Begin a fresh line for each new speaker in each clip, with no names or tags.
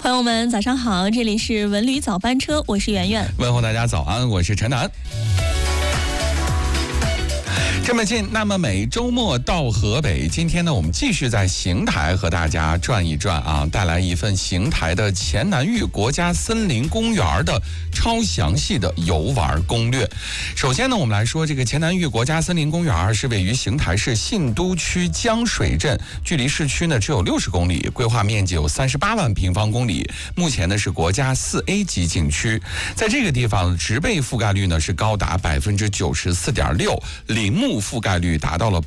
朋友们早上好，这里是文旅早班车，我是圆圆。
问候大家早安，我是陈楠。这么近，那么美，周末到河北。今天呢，我们继续在邢台和大家转一转啊，带来一份邢台的黔南峪国家森林公园的超详细的游玩攻略。首先呢，我们来说这个黔南峪国家森林公园是位于邢台市信都区江水镇，距离市区呢只有60公里，规划面积有38万平方公里，目前呢是国家4A 级景区。在这个地方，植被覆盖率呢是高达94.6%，林木覆盖率达到了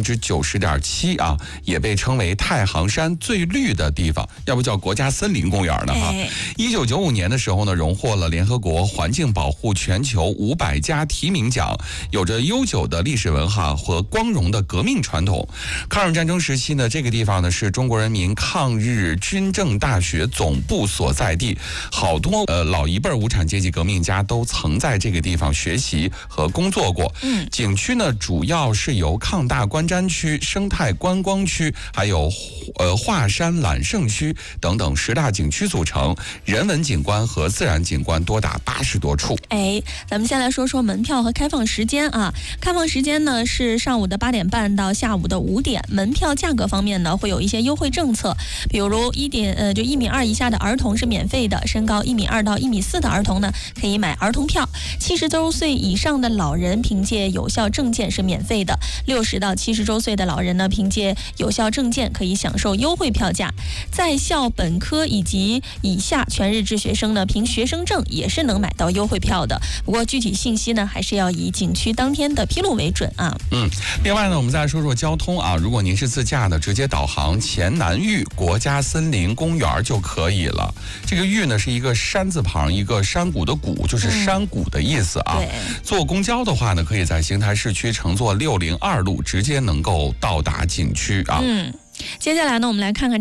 90.7%啊，也被称为太行山最绿的地方，要不叫国家森林公园呢哈。1995年的时候呢，荣获了联合国环境保护全球500佳提名奖，有着悠久的历史文化和光荣的革命传统。抗日战争时期呢，这个地方呢是中国人民抗日军政大学总部所在地，好多老一辈无产阶级革命家都曾在这个地方学习和工作过。景区呢主要是由抗大观瞻区、生态观光区，还有华山揽胜区等等10大景区组成，人文景观和自然景观多达80多处。
咱们先来说说门票和开放时间啊。开放时间呢是上午的8点半到下午的5点。门票价格方面呢会有一些优惠政策，比如1.2米以下的儿童是免费的，身高1.2米到1.4米的儿童呢可以买儿童票，70周岁以上的老人凭借有效证件是免费的，60到70周岁的老人呢凭借有效证件可以享受优惠票价。在校本科以及以下全日制学生呢凭学生证也是能买到优惠票的，不过具体信息呢还是要以景区当天的披露为准啊。
另外呢，我们再说说交通啊，如果您是自驾的，直接导航黔南峪国家森林公园就可以了。这个峪呢是一个山字旁一个山谷的谷，就是山谷的意思啊。坐公交的话呢，可以在邢台市区乘坐602路直接能够到达景区啊。
接下来呢，我们来看看